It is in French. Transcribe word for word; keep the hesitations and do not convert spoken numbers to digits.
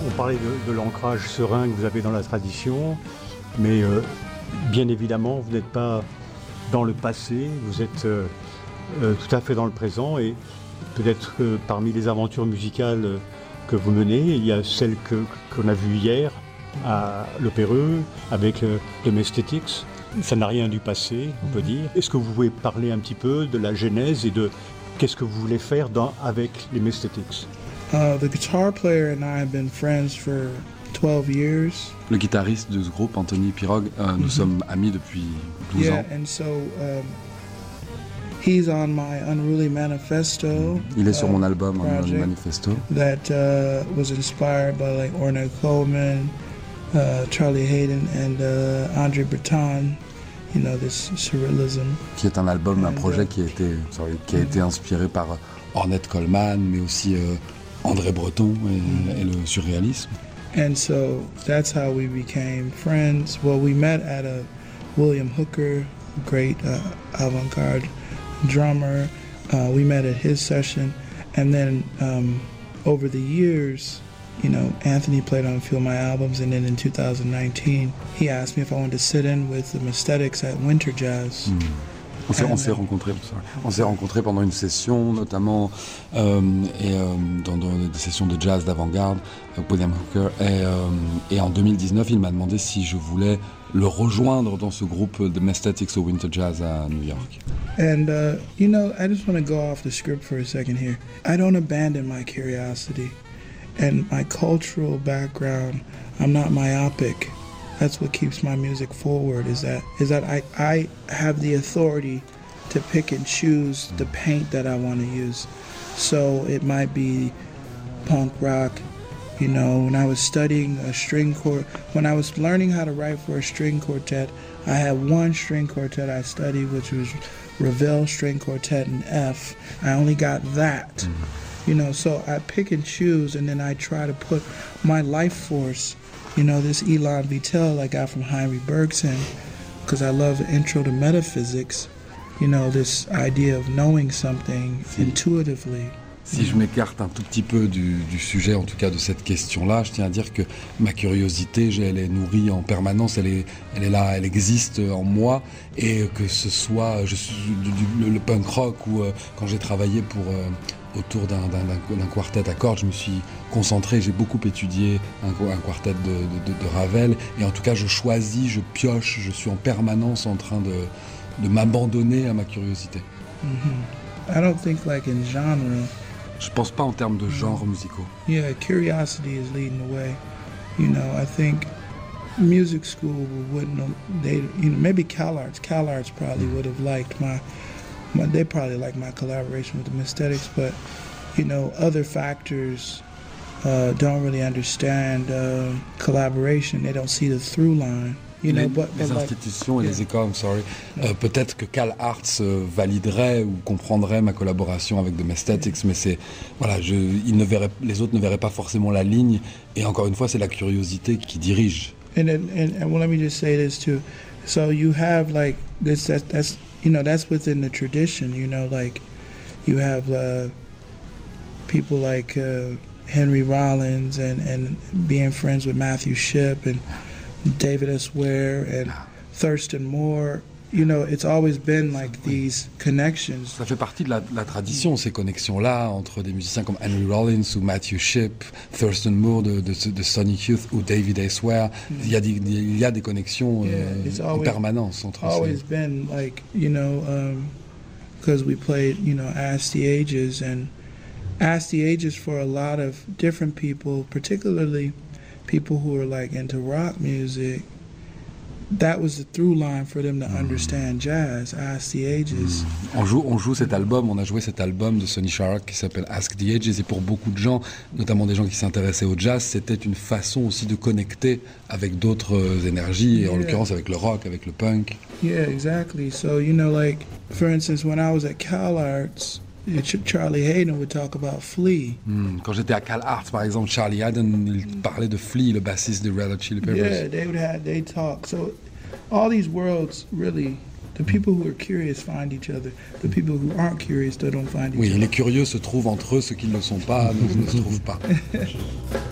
on parlait de, de l'ancrage serein que vous avez dans la tradition, mais euh, bien évidemment, vous n'êtes pas dans le passé, vous êtes euh, euh, tout à fait dans le présent, et peut-être que parmi les aventures musicales que vous menez, il y a celle que, qu'on a vue hier à l'Opéreux avec euh, The Messthetics. Ça n'a rien du passé, on peut dire. Est-ce que vous pouvez parler un petit peu de la genèse et de qu'est-ce que vous voulez faire dans, avec les Messthetics? Uh, the guitar player and I have been friends for twelve years. Le guitariste de ce groupe, Anthony Pirog, euh, nous mm-hmm. sommes amis depuis douze yeah, ans. And so, um, he's on my Unruly Manifesto. Il est sur uh, mon album Unruly Manifesto. That uh, was inspired by like Ornette Coleman, uh, Charlie Hayden, and uh, Andre Breton. You know, this surrealism. Qui est un album, and, un projet uh, qui a été, sorry, qui a mm-hmm. été inspiré par Ornette Coleman, mais aussi euh, André Breton et, mm-hmm. et le surréalisme. And so that's how we became friends. Well, we met at a William Hooker, great uh, avant-garde drummer. Uh, we met at his session, and then um, over the years, you know, Anthony played on a few of my albums, and then in two thousand nineteen, he asked me if I wanted to sit in with the Messthetics at Winter Jazz. Mm. On s'est, on s'est rencontrés, on s'est rencontrés pendant une session, notamment euh, et, euh, dans, dans des sessions de jazz d'avant-garde, avec William Hooker. Et, euh, et en deux mille dix-neuf, il m'a demandé si je voulais le rejoindre dans ce groupe de Messthetics au Winter Jazz à New York. And uh, you know, I just want to go off the script for a second here. I don't abandon my curiosity and my cultural background. I'm not myopic. That's what keeps my music forward, is that is that I, I have the authority to pick and choose the paint that I want to use. So it might be punk rock, you know, when I was studying a string quartet, when I was learning how to write for a string quartet, I had one string quartet I studied, which was Ravel String Quartet in F. I only got that, mm-hmm. you know, so I pick and choose, and then I try to put my life force. You know, this Elan Vitel I got from Heinrich Bergson, because I love the intro to metaphysics, you know, this idea of knowing something si, intuitively. Si je m'écarte un tout petit peu du, du sujet, en tout cas de cette question-là, je tiens à dire que ma curiosité, elle est nourrie en permanence, elle est, elle est là, elle existe en moi, et que ce soit je suis, du, du, le, le punk rock ou euh, quand j'ai travaillé pour... Euh, autour d'un, d'un, d'un quartet à cordes, je me suis concentré, j'ai beaucoup étudié un, un quartet de, de, de Ravel, et en tout cas je choisis, je pioche, je suis en permanence en train de, de m'abandonner à ma curiosité. Mm-hmm. I don't think like in genre. Je pense pas en termes de genres musicaux. Yeah, curiosity is leading the way. You know, I think music school wouldn't have, they, you know, maybe CalArts, CalArts probably mm. would have liked my My, they probably like my collaboration with the Messthetics, but you know, other factors uh, don't really understand uh, collaboration. They don't see the through line. You know, les, but, but les like, institutions et yeah. les écoles, I'm sorry. Yeah. Euh, peut-être que CalArts euh, validerait ou comprendrait ma collaboration avec The Messthetics, yeah. mais c'est voilà, je, ils ne verraient, les autres ne verraient pas forcément la ligne. Et encore une fois, c'est la curiosité qui dirige. And and, and, and well, let me just say this too. So you have like this. That, that's you know, that's within the tradition, you know, like you have uh, people like uh, Henry Rollins and, and being friends with Matthew Shipp and David S. Ware and Thurston Moore. You know, it's always been like these connections. Ça fait partie de la, de la tradition, ces connexions-là, entre des musiciens comme Henry Rollins ou Matthew Shipp, Thurston Moore de, de, de Sonic Youth ou David S. Ware. Mm. Il y a des, il y a des connexions yeah, euh, always, en permanence entre ces... always been like, you know, because um, we played, you know, Ask the Ages, and Ask the Ages for a lot of different people, particularly people who are like into rock music. That was the through line for them to understand jazz, Ask the Ages. On joue, on joue cet album, on a joué cet album de Sonny Sharrock qui s'appelle Ask the Ages, et pour beaucoup de gens, notamment des gens qui s'intéressaient au jazz, c'était une façon aussi de connecter avec d'autres énergies, et en yeah. l'occurrence avec le rock, avec le punk. Yeah, exactly. So, you know, like, for instance, when I was at CalArts, Charlie Hayden would talk about Flea. Mm, quand j'étais à CalArts, par exemple, Charlie Hayden il parlait de Flea, le bassiste des Red Hot Chili Peppers. Yeah, they would have, they talk. So all these worlds, really, the people who are curious find each other. The people who aren't curious, they don't find each oui, other. Oui, les curieux se trouvent entre eux, ceux qui ne le sont pas ne, ne se trouvent pas.